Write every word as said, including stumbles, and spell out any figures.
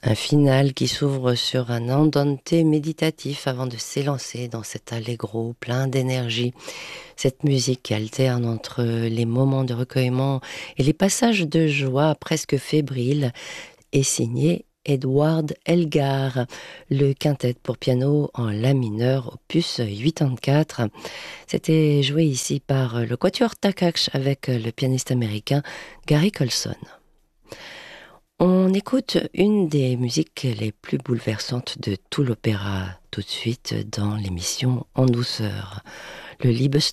Un final qui s'ouvre sur un andante méditatif avant de s'élancer dans cet allegro plein d'énergie. Cette musique qui alterne entre les moments de recueillement et les passages de joie presque fébriles est signée Edward Elgar, le quintet pour piano en la mineur, opus quatre-vingt-quatre. C'était joué ici par le Quatuor Takacs avec le pianiste américain Gary Colson. On écoute une des musiques les plus bouleversantes de tout l'opéra tout de suite dans l'émission En douceur. Le Liebes